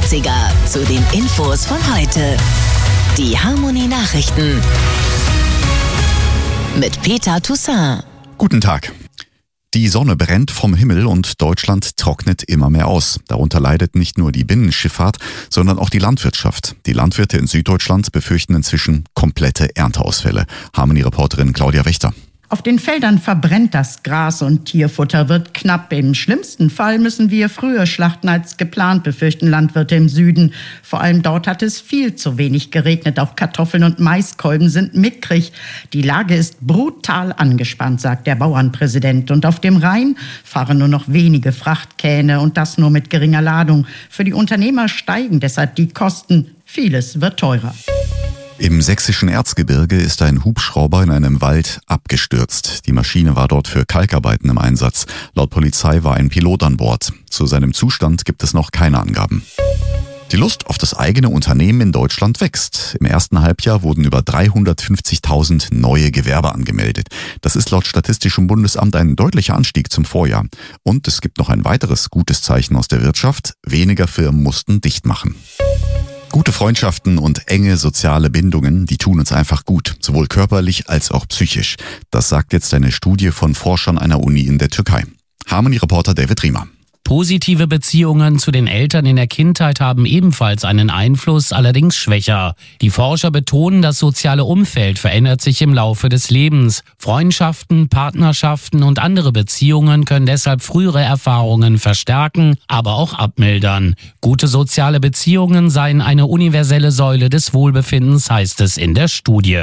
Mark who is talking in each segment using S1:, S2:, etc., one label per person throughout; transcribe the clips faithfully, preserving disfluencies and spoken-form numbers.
S1: neunziger zu den Infos von heute. Die Harmonie-Nachrichten mit Peter Toussaint.
S2: Guten Tag. Die Sonne brennt vom Himmel und Deutschland trocknet immer mehr aus. Darunter leidet nicht nur die Binnenschifffahrt, sondern auch die Landwirtschaft. Die Landwirte in Süddeutschland befürchten inzwischen komplette Ernteausfälle. Harmonie-Reporterin Claudia Wächter.
S3: Auf den Feldern verbrennt das Gras und Tierfutter wird knapp. Im schlimmsten Fall müssen wir früher schlachten als geplant, befürchten Landwirte im Süden. Vor allem dort hat es viel zu wenig geregnet. Auch Kartoffeln und Maiskolben sind mickrig. Die Lage ist brutal angespannt, sagt der Bauernpräsident. Und auf dem Rhein fahren nur noch wenige Frachtkähne und das nur mit geringer Ladung. Für die Unternehmer steigen deshalb die Kosten. Vieles wird teurer.
S2: Im sächsischen Erzgebirge ist ein Hubschrauber in einem Wald abgestürzt. Die Maschine war dort für Kalkarbeiten im Einsatz. Laut Polizei war ein Pilot an Bord. Zu seinem Zustand gibt es noch keine Angaben. Die Lust auf das eigene Unternehmen in Deutschland wächst. Im ersten Halbjahr wurden über dreihundertfünfzigtausend neue Gewerbe angemeldet. Das ist laut Statistischem Bundesamt ein deutlicher Anstieg zum Vorjahr. Und es gibt noch ein weiteres gutes Zeichen aus der Wirtschaft. Weniger Firmen mussten dicht machen. Gute Freundschaften und enge soziale Bindungen, die tun uns einfach gut, sowohl körperlich als auch psychisch. Das sagt jetzt eine Studie von Forschern einer Uni in der Türkei. Harmonie-Reporter David Riemer.
S4: Positive Beziehungen zu den Eltern in der Kindheit haben ebenfalls einen Einfluss, allerdings schwächer. Die Forscher betonen, das soziale Umfeld verändert sich im Laufe des Lebens. Freundschaften, Partnerschaften und andere Beziehungen können deshalb frühere Erfahrungen verstärken, aber auch abmildern. Gute soziale Beziehungen seien eine universelle Säule des Wohlbefindens, heißt es in der Studie.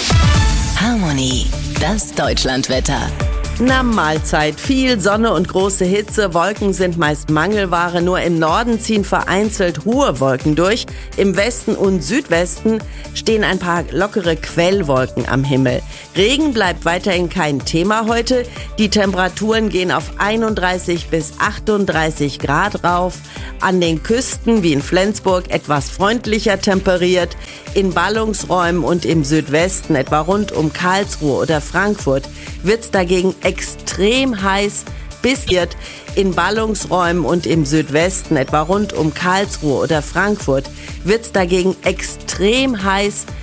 S1: Harmonie, das Deutschlandwetter.
S5: Na, Mahlzeit. Viel Sonne und große Hitze. Wolken sind meist Mangelware. Nur im Norden ziehen vereinzelt hohe Wolken durch. Im Westen und Südwesten stehen ein paar lockere Quellwolken am Himmel. Regen bleibt weiterhin kein Thema heute. Die Temperaturen gehen auf einunddreißig bis achtunddreißig Grad rauf. An den Küsten wie in Flensburg etwas freundlicher temperiert. In Ballungsräumen und im Südwesten, etwa rund um Karlsruhe oder Frankfurt, wird's dagegen extrem heiß bis in Ballungsräumen und im Südwesten, etwa rund um Karlsruhe oder Frankfurt, wird's dagegen extrem heiß